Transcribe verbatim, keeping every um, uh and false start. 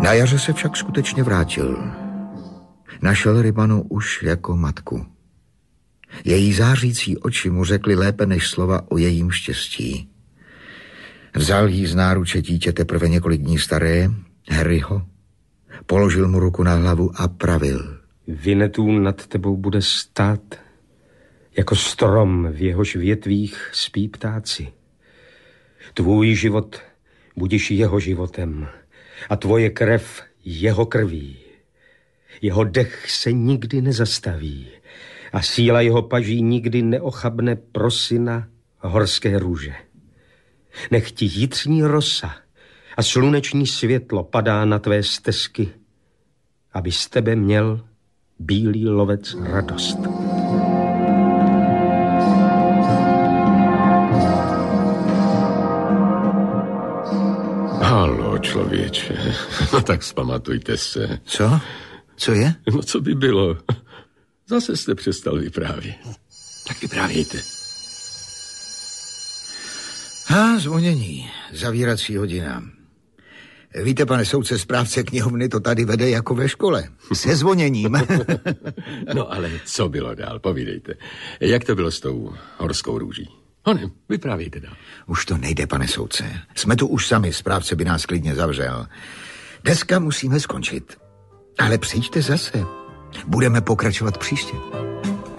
Na jaře se však skutečně vrátil. Našel Rybanu už jako matku. Její zářící oči mu řekly lépe než slova o jejím štěstí. Vzal jí z náruče dítě teprve několik dní staré, Harryho, položil mu ruku na hlavu a pravil. Vinetů nad tebou bude stát jako strom, v jehož větvích spí ptáci. Tvůj život budeš jeho životem a tvoje krev jeho krví. Jeho dech se nikdy nezastaví a síla jeho paží nikdy neochabne pro syna horské růže. Nech ti jitřní rosa a sluneční světlo padá na tvé stezky, aby z tebe měl bílý lovec radost. Haló, člověče, no tak vzpamatujte se. Co? Co je? No co by bylo? Zase jste přestal vyprávět. Tak vyprávějte. Ha, zvonění, zavírací hodina. Víte, pane soudce, správce knihovny to tady vede jako ve škole. Se zvoněním. No ale co bylo dál, povídejte. Jak to bylo s tou horskou růží? Honem, vyprávějte dál. Už to nejde, pane soudce. Jsme tu už sami, správce by nás klidně zavřel. Dneska musíme skončit. Ale přijďte zase. Budeme pokračovat příště.